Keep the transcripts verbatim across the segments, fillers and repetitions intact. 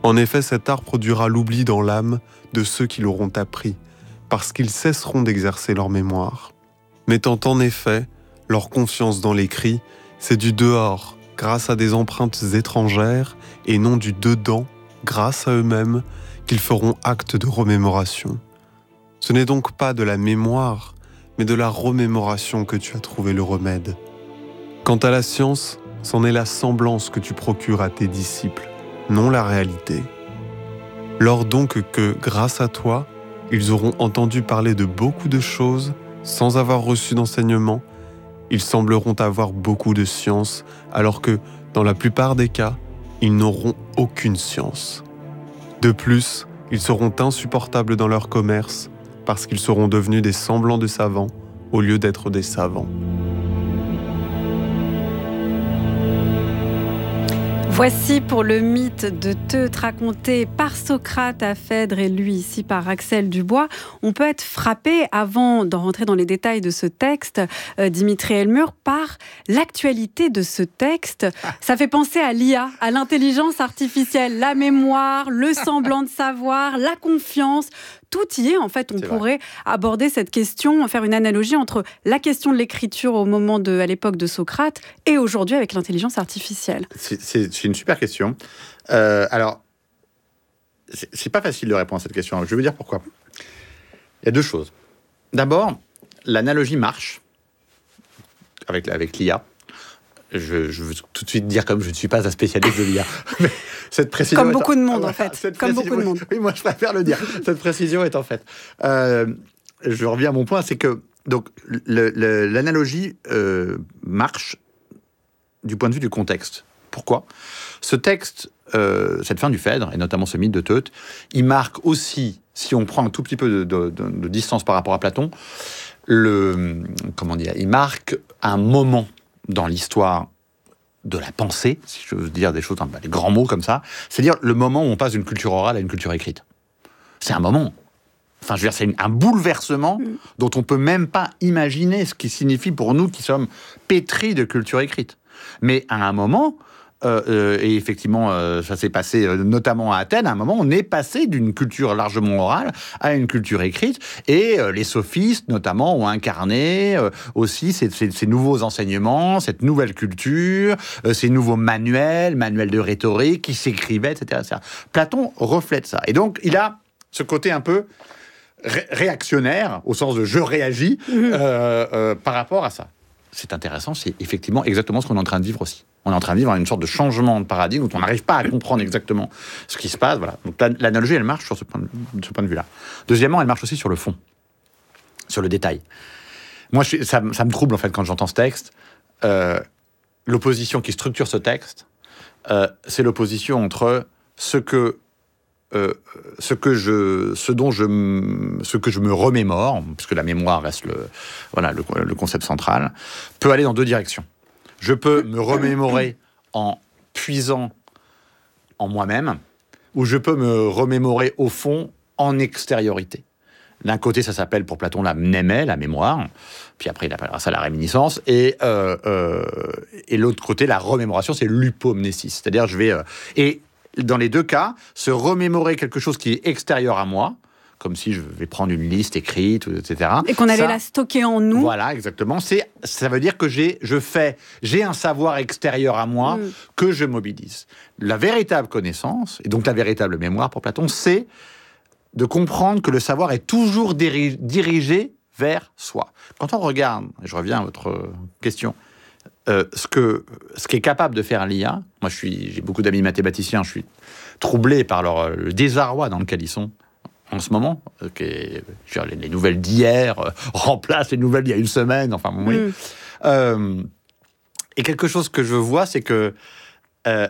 En effet, cet art produira l'oubli dans l'âme de ceux qui l'auront appris, parce qu'ils cesseront d'exercer leur mémoire. Mettant en effet leur confiance dans l'écrit, c'est du dehors, grâce à des empreintes étrangères, et non du dedans, grâce à eux-mêmes, qu'ils feront acte de remémoration. Ce n'est donc pas de la mémoire, mais de la remémoration que tu as trouvé le remède. Quant à la science, c'en est la semblance que tu procures à tes disciples, non la réalité. Lors donc que, grâce à toi, ils auront entendu parler de beaucoup de choses sans avoir reçu d'enseignement, ils sembleront avoir beaucoup de science, alors que, dans la plupart des cas, ils n'auront aucune science. De plus, ils seront insupportables dans leur commerce, parce qu'ils seront devenus des semblants de savants, au lieu d'être des savants. Voici pour le mythe de Teut raconté par Socrate à Phèdre et lui ici par Axel Dubois. On peut être frappé, avant d'en rentrer dans les détails de ce texte, euh, Dimitri Elmur, par l'actualité de ce texte. Ça fait penser à l'I A, à l'intelligence artificielle, la mémoire, le semblant de savoir, la confiance. Tout y est, en fait, on c'est pourrait vrai. aborder cette question, faire une analogie entre la question de l'écriture au moment de, à l'époque de Socrate et aujourd'hui avec l'intelligence artificielle. C'est, c'est, c'est une super question. Euh, alors, c'est, c'est pas facile de répondre à cette question. Je vais vous dire pourquoi. Il y a deux choses. D'abord, l'analogie marche avec, avec l'I A. Je, je veux tout de suite dire comme je ne suis pas un spécialiste de l'I A. Mais cette précision comme beaucoup en... de monde, ah, en fait. Cette comme précision... beaucoup de monde. Oui, moi, je préfère le dire. Cette précision est en fait. Euh, je reviens à mon point, c'est que donc, le, le, l'analogie euh, marche du point de vue du contexte. Pourquoi ? Ce texte, euh, cette fin du Phèdre, et notamment ce mythe de Teut, il marque aussi, si on prend un tout petit peu de, de, de, de distance par rapport à Platon, le, comment dire, il marque un moment dans l'histoire de la pensée, si je veux dire des choses, bah, des grands mots comme ça, c'est-à-dire le moment où on passe d'une culture orale à une culture écrite. C'est un moment. Enfin, je veux dire, c'est un bouleversement mmh. dont on peut même pas imaginer ce qui signifie pour nous qui sommes pétris de culture écrite. Mais à un moment, euh, euh, et effectivement, euh, ça s'est passé euh, notamment à Athènes, à un moment, on est passé d'une culture largement orale à une culture écrite, et euh, les sophistes, notamment, ont incarné euh, aussi ces, ces, ces nouveaux enseignements, cette nouvelle culture, euh, ces nouveaux manuels, manuels de rhétorique qui s'écrivaient, et cetera, et cetera. Platon reflète ça. Et donc, il a ce côté un peu ré- réactionnaire, au sens de « je réagis mmh. », euh, euh, par rapport à ça. C'est intéressant, c'est effectivement exactement ce qu'on est en train de vivre aussi. On est en train de vivre une sorte de changement de paradigme où on n'arrive pas à comprendre exactement ce qui se passe. Voilà. Donc l'analogie, elle marche sur ce point de, ce point de vue-là. Deuxièmement, elle marche aussi sur le fond, sur le détail. Moi, je, ça, ça me trouble en fait quand j'entends ce texte. Euh, l'opposition qui structure ce texte, euh, c'est l'opposition entre ce que Euh, ce que je, ce dont je, ce que je me remémore, puisque la mémoire reste le, voilà, le, le concept central, peut aller dans deux directions. Je peux me remémorer en puisant en moi-même, ou je peux me remémorer au fond en extériorité. D'un côté, ça s'appelle pour Platon la mnémé, la mémoire, puis après il appellera ça la réminiscence, et, euh, euh, et l'autre côté, la remémoration, c'est l'hypomnésis, c'est-à-dire je vais... Euh, et dans les deux cas, se remémorer quelque chose qui est extérieur à moi, comme si je vais prendre une liste écrite, et cetera. Et qu'on allait ça, la stocker en nous. Voilà, exactement. C'est, ça veut dire que j'ai, je fais, j'ai un savoir extérieur à moi mm. que je mobilise. La véritable connaissance, et donc la véritable mémoire pour Platon, c'est de comprendre que le savoir est toujours diri- dirigé vers soi. Quand on regarde, et je reviens à votre question, Euh, ce, que, ce qu'est capable de faire l'I A, moi je suis, j'ai beaucoup d'amis mathématiciens, je suis troublé par leur, le désarroi dans lequel ils sont en ce moment. Euh, qui est, je veux dire, les, les nouvelles d'hier euh, remplacent les nouvelles d'il y a une semaine, enfin bon, oui. Mm. Euh, et quelque chose que je vois, c'est que, euh,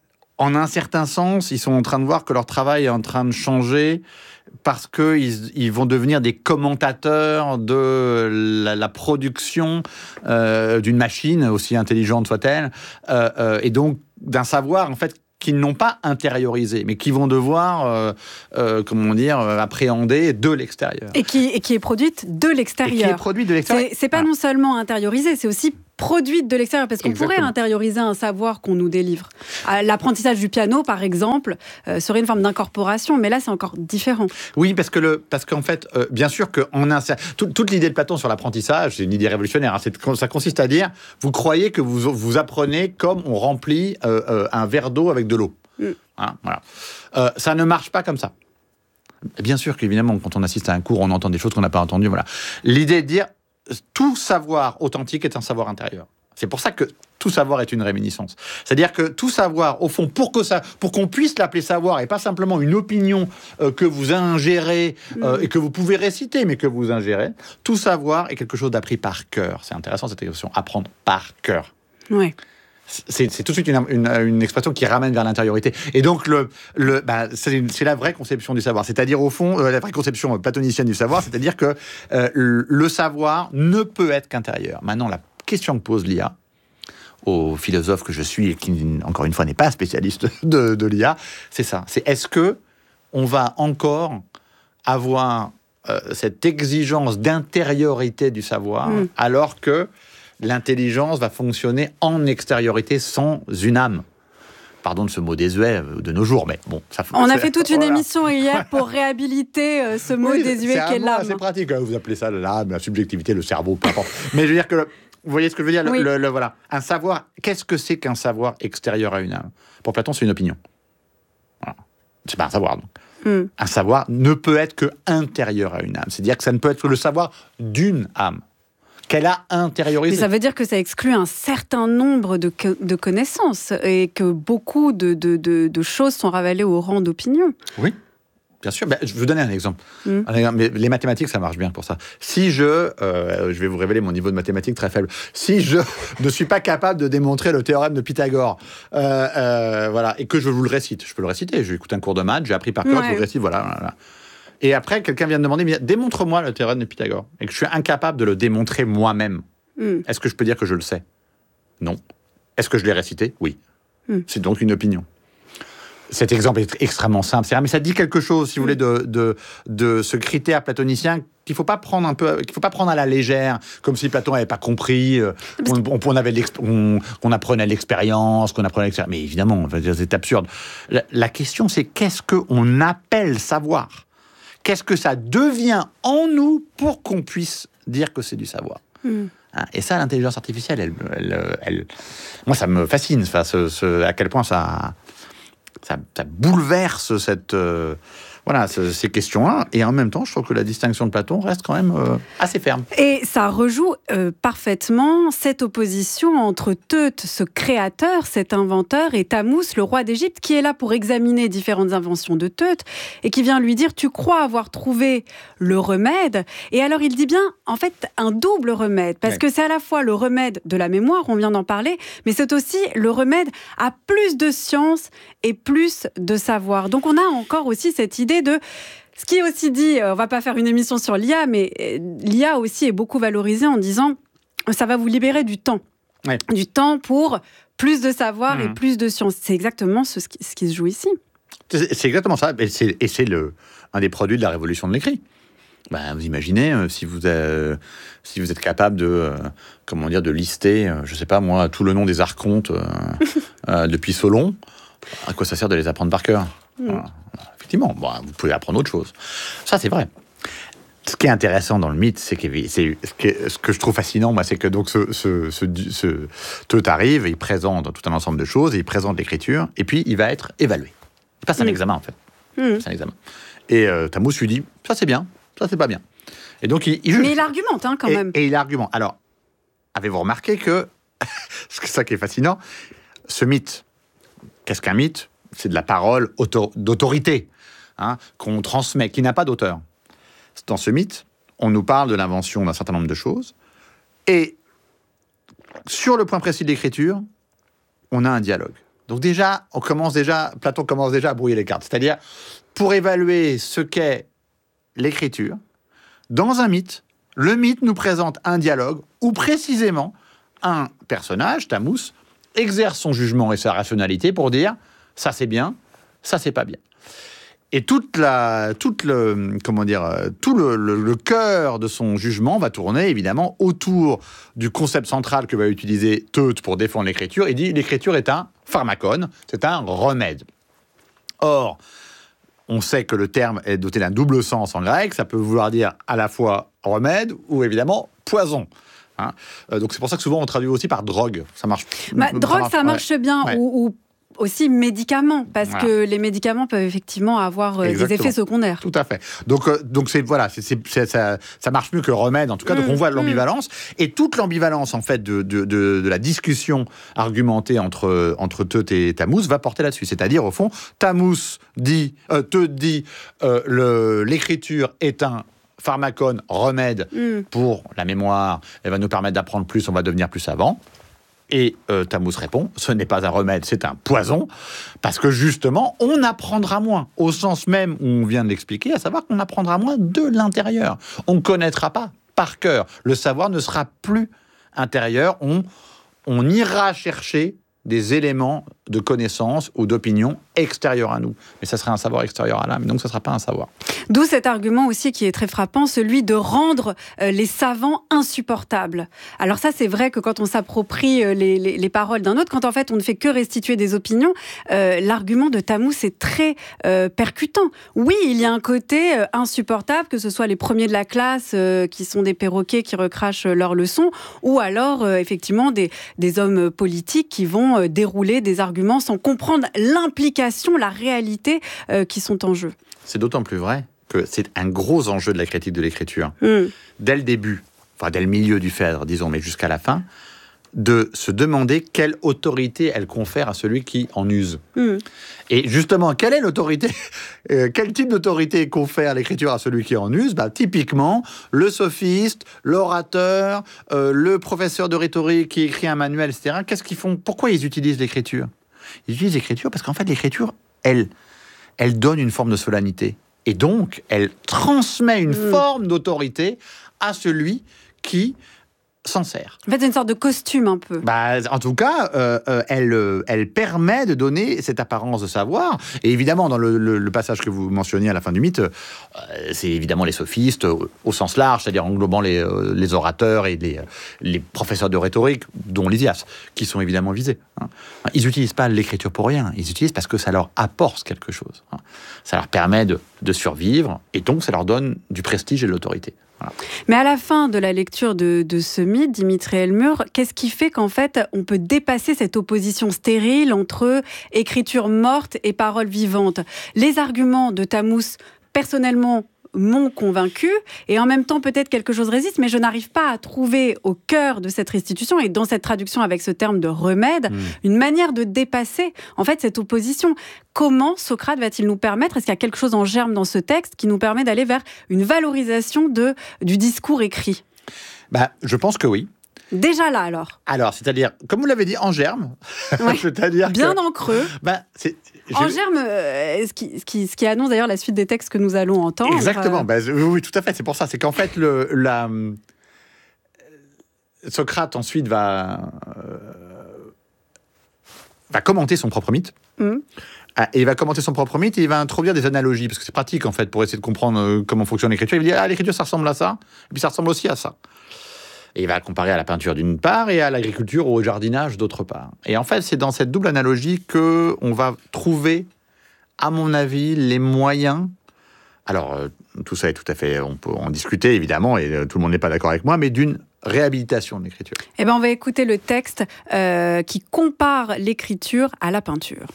en un certain sens, ils sont en train de voir que leur travail est en train de changer parce qu'ils ils vont devenir des commentateurs de la, la production euh, d'une machine, aussi intelligente soit-elle, euh, euh, et donc d'un savoir, en fait, qu'ils n'ont pas intériorisé, mais qui vont devoir, euh, euh, comment dire, euh, appréhender de l'extérieur. Et qui, et qui est produite de l'extérieur. Et qui est produite de l'extérieur. C'est, c'est pas ah. non seulement intériorisé, c'est aussi produite de l'extérieur, parce qu'on Exactement. pourrait intérioriser un savoir qu'on nous délivre. Euh, L'apprentissage du piano, par exemple, euh, serait une forme d'incorporation, mais là, c'est encore différent. Oui, parce que le, parce qu'en fait, euh, bien sûr que on a tout, toute l'idée de Platon sur l'apprentissage, c'est une idée révolutionnaire. Hein, c'est, ça consiste à dire, vous croyez que vous vous apprenez comme on remplit euh, euh, un verre d'eau avec de l'eau. Mm. Hein, voilà. Euh, ça ne marche pas comme ça. Bien sûr qu'évidemment, quand on assiste à un cours, on entend des choses qu'on n'a pas entendues. Voilà. L'idée de dire, tout savoir authentique est un savoir intérieur. C'est pour ça que tout savoir est une réminiscence. C'est-à-dire que tout savoir, au fond, pour, que ça, pour qu'on puisse l'appeler savoir, et pas simplement une opinion euh, que vous ingérez euh, mmh. et que vous pouvez réciter, mais que vous ingérez, tout savoir est quelque chose d'appris par cœur. C'est intéressant cette expression, apprendre par cœur. Ouais. C'est, c'est tout de suite une, une, une expression qui ramène vers l'intériorité. Et donc, le, le, bah, c'est, une, c'est la vraie conception du savoir. C'est-à-dire, au fond, euh, la vraie conception platonicienne du savoir, c'est-à-dire que euh, le, le savoir ne peut être qu'intérieur. Maintenant, la question que pose l'I A, au philosophe que je suis, et qui, encore une fois, n'est pas spécialiste de, de l'I A, c'est ça. C'est est-ce que on va encore avoir euh, cette exigence d'intériorité du savoir, mmh. alors que l'intelligence va fonctionner en extériorité sans une âme. Pardon de ce mot désuet de nos jours, mais bon... Ça, on a fait toute une voilà. émission hier pour réhabiliter euh, ce mot oui, désuet qu'est l'âme. C'est pratique, hein, vous appelez ça l'âme, la subjectivité, le cerveau, peu importe. Mais je veux dire que... Le, vous voyez ce que je veux dire oui. le, le, le, voilà. Un savoir, qu'est-ce que c'est qu'un savoir extérieur à une âme? Pour Platon, c'est une opinion. Voilà. C'est pas un savoir, donc. Mm. Un savoir ne peut être que intérieur à une âme. C'est-à-dire que ça ne peut être que le savoir d'une âme. Qu'elle a intériorisé. Mais ça veut dire que ça exclut un certain nombre de, co- de connaissances et que beaucoup de, de, de, de choses sont ravalées au rang d'opinion. Oui, bien sûr. Ben, je vais vous donner un exemple. Mm. un exemple. Mais les mathématiques, ça marche bien pour ça. Si je, euh, je vais vous révéler mon niveau de mathématiques très faible, si je ne suis pas capable de démontrer le théorème de Pythagore, euh, euh, voilà, et que je vous le récite, je peux le réciter, j'ai écouté un cours de maths, j'ai appris par cœur, ouais. je vous le récite, voilà, voilà. Et après, quelqu'un vient de demander, mais démontre-moi le théorème de Pythagore. Et que je suis incapable de le démontrer moi-même. Mm. Est-ce que je peux dire que je le sais? Non. Est-ce que je l'ai récité? Oui. Mm. C'est donc une opinion. Cet exemple est extrêmement simple. C'est, mais ça dit quelque chose, si vous voulez, de, de, de ce critère platonicien qu'il ne faut pas prendre un peu, qu'il faut pas prendre à la légère, comme si Platon n'avait pas compris, euh, qu'on, on avait on, qu'on apprenait l'expérience, qu'on apprenait l'expérience. Mais évidemment, c'est absurde. La, la question, c'est qu'est-ce qu'on appelle savoir? Qu'est-ce que ça devient en nous pour qu'on puisse dire que c'est du savoir? Mm. Hein, et ça, l'intelligence artificielle, elle, elle, elle, moi, ça me fascine. Enfin, ce, ce, à quel point ça, ça, ça bouleverse cette, euh, voilà, ce, ces questions-là. Et en même temps, je trouve que la distinction de Platon reste quand même euh, assez ferme. Et ça rejoue euh, parfaitement cette opposition entre Teut, ce créateur, cet inventeur, et Thammuz, le roi d'Égypte, qui est là pour examiner différentes inventions de Teut, et qui vient lui dire « Tu crois avoir trouvé le remède ?» Et alors il dit bien, en fait, un double remède, parce ouais. que c'est à la fois le remède de la mémoire, on vient d'en parler, mais c'est aussi le remède à plus de science et plus de savoir. Donc on a encore aussi cette idée de... Ce qui est aussi dit, on ne va pas faire une émission sur l'I A, mais l'I A aussi est beaucoup valorisée en disant ça va vous libérer du temps. Ouais. Du temps pour plus de savoir mmh. et plus de science. C'est exactement ce, ce, qui, ce qui se joue ici. C'est, c'est exactement ça. Et c'est, et c'est le, un des produits de la révolution de l'écrit. Ben, vous imaginez, euh, si, vous euh, si vous êtes capable de, euh, comment dire, de lister, euh, je ne sais pas moi, tout le nom des archontes euh, euh, depuis Solon, à quoi ça sert de les apprendre par cœur? mmh. Voilà. Effectivement, bon, vous pouvez apprendre autre chose. Ça, c'est vrai. Ce qui est intéressant dans le mythe, c'est que, c'est, ce, que ce que je trouve fascinant, moi, c'est que donc ce, ce, ce, ce Teut arrive, et il présente tout un ensemble de choses, et il présente l'écriture, et puis il va être évalué. Il passe un mmh. examen, en fait. Mmh. C'est un examen. Et euh, Thammuz lui dit, ça c'est bien, ça c'est pas bien. Et donc il, il Mais il argumente, hein, quand et, même. Et il argumente. Alors, avez-vous remarqué que, c'est ça qui est fascinant, ce mythe, qu'est-ce qu'un mythe? C'est de la parole auto, d'autorité. Hein, qu'on transmet, qui n'a pas d'auteur. Dans ce mythe, on nous parle de l'invention d'un certain nombre de choses, et sur le point précis de l'écriture, on a un dialogue. Donc déjà, on commence déjà, Platon commence déjà à brouiller les cartes. C'est-à-dire, pour évaluer ce qu'est l'écriture, dans un mythe, le mythe nous présente un dialogue où précisément un personnage, Thammuz, exerce son jugement et sa rationalité pour dire ça c'est bien, ça c'est pas bien. Et toute la, toute le, comment dire, tout le, le, le cœur de son jugement va tourner évidemment autour du concept central que va utiliser Teut pour défendre l'écriture. Il dit l'écriture est un pharmacone, c'est un remède. Or, on sait que le terme est doté d'un double sens en grec. Ça peut vouloir dire à la fois remède ou évidemment poison. Hein, euh, donc c'est pour ça que souvent on traduit aussi par drogue. Ça marche. Bah, ça drogue, marche, ça marche ouais. bien. Ouais. Ou, ou aussi médicaments, parce Voilà. que les médicaments peuvent effectivement avoir euh, des Exactement. effets secondaires. Tout à fait. Donc, euh, donc c'est voilà, c'est, c'est, c'est, ça, ça marche mieux que le remède. En tout cas, Mmh, donc on voit mmh. l'ambivalence et toute l'ambivalence en fait de, de, de, de la discussion argumentée entre entre Teut et Tammuz va porter là-dessus. C'est-à-dire au fond, Tammuz dit, euh, Teut dit, euh, le, l'écriture est un pharmacone, remède Mm. pour la mémoire, elle va nous permettre d'apprendre plus, on va devenir plus savant. Et euh, Tammuz répond, ce n'est pas un remède, c'est un poison, parce que justement, on apprendra moins, au sens même où on vient de l'expliquer, à savoir qu'on apprendra moins de l'intérieur. On ne connaîtra pas par cœur. Le savoir ne sera plus intérieur, on, on ira chercher des éléments de connaissance ou d'opinion extérieurs à nous. Mais ça serait un savoir extérieur à l'âme, donc ça ne sera pas un savoir. D'où cet argument aussi qui est très frappant, celui de rendre euh, les savants insupportables. Alors ça, c'est vrai que quand on s'approprie euh, les, les, les paroles d'un autre, quand en fait on ne fait que restituer des opinions, euh, l'argument de Tammuz est très euh, percutant. Oui, il y a un côté euh, insupportable, que ce soit les premiers de la classe euh, qui sont des perroquets qui recrachent leurs leçons, ou alors euh, effectivement des, des hommes politiques qui vont euh, dérouler des arguments sans comprendre l'implication, la réalité euh, qui sont en jeu. C'est d'autant plus vrai que c'est un gros enjeu de la critique de l'écriture. Mmh. Dès le début, enfin dès le milieu du Phèdre, disons, mais jusqu'à la fin, de se demander quelle autorité elle confère à celui qui en use. Mmh. Et justement, quelle est l'autorité euh, Quel type d'autorité confère l'écriture à celui qui en use bah, typiquement, le sophiste, l'orateur, euh, le professeur de rhétorique qui écrit un manuel, et cetera. Qu'est-ce qu'ils font ? Pourquoi ils utilisent l'écriture ? Ils utilisent l'écriture parce qu'en fait, l'écriture, elle, elle donne une forme de solennité. Et donc, elle transmet une Mmh. forme d'autorité à celui qui s'en sert. En fait, c'est une sorte de costume un peu. Bah, en tout cas, euh, euh, elle, euh, elle permet de donner cette apparence de savoir. Et évidemment, dans le, le, le passage que vous mentionniez à la fin du mythe, euh, c'est évidemment les sophistes au, au sens large, c'est-à-dire englobant les, euh, les orateurs et les, les professeurs de rhétorique, dont Lysias, qui sont évidemment visés. Hein. Ils n'utilisent pas l'écriture pour rien, ils utilisent parce que ça leur apporte quelque chose. Hein. Ça leur permet de, de survivre, et donc ça leur donne du prestige et de l'autorité. Voilà. Mais à la fin de la lecture de, de ce mythe, Dimitri Elmur, qu'est-ce qui fait qu'en fait, on peut dépasser cette opposition stérile entre écriture morte et parole vivante ? Les arguments de Tammuz, personnellement, m'ont convaincu, et en même temps, peut-être quelque chose résiste, mais je n'arrive pas à trouver au cœur de cette restitution, et dans cette traduction avec ce terme de remède, mmh. une manière de dépasser, en fait, cette opposition. Comment Socrate va-t-il nous permettre, est-ce qu'il y a quelque chose en germe dans ce texte qui nous permet d'aller vers une valorisation de, du discours écrit ? Bah, je pense que oui. Déjà là, alors Alors, c'est-à-dire, comme vous l'avez dit, en germe. Ouais. c'est-à-dire bien que, en creux. Bah, c'est, en germe, euh, ce, qui, ce, qui, ce qui annonce d'ailleurs la suite des textes que nous allons entendre. Exactement. Bah, oui, tout à fait. C'est pour ça. C'est qu'en fait, le, la, Socrate ensuite va, euh, va commenter son propre mythe. Mmh. Et il va commenter son propre mythe et il va introduire des analogies, parce que c'est pratique en fait pour essayer de comprendre comment fonctionne l'écriture. Il va dire, ah, l'écriture ça ressemble à ça, et puis ça ressemble aussi à ça. Et il va comparer à la peinture d'une part et à l'agriculture ou au jardinage d'autre part. Et en fait, c'est dans cette double analogie qu'on va trouver, à mon avis, les moyens. Alors, euh, tout ça est tout à fait, on peut en discuter évidemment, et euh, tout le monde n'est pas d'accord avec moi, mais d'une réhabilitation de l'écriture. Eh ben, on va écouter le texte euh, qui compare l'écriture à la peinture.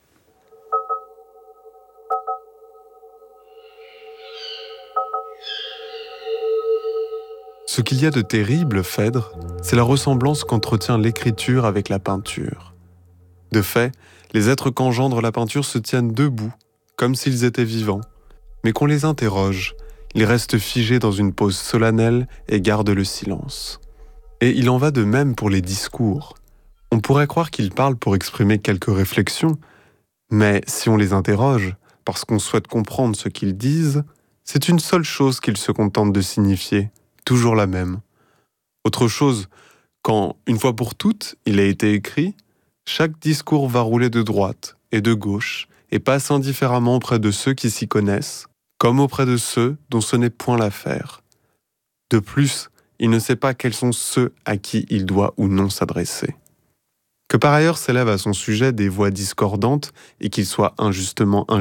Ce qu'il y a de terrible, Phèdre, c'est la ressemblance qu'entretient l'écriture avec la peinture. De fait, les êtres qu'engendre la peinture se tiennent debout, comme s'ils étaient vivants, mais qu'on les interroge, ils restent figés dans une pose solennelle et gardent le silence. Et il en va de même pour les discours. On pourrait croire qu'ils parlent pour exprimer quelques réflexions, mais si on les interroge, parce qu'on souhaite comprendre ce qu'ils disent, c'est une seule chose qu'ils se contentent de signifier, toujours la même. Autre chose, quand, une fois pour toutes, il a été écrit, chaque discours va rouler de droite et de gauche et passe indifféremment auprès de ceux qui s'y connaissent, comme auprès de ceux dont ce n'est point l'affaire. De plus, il ne sait pas quels sont ceux à qui il doit ou non s'adresser. Que par ailleurs s'élèvent à son sujet des voix discordantes et qu'il soit injustement injusté,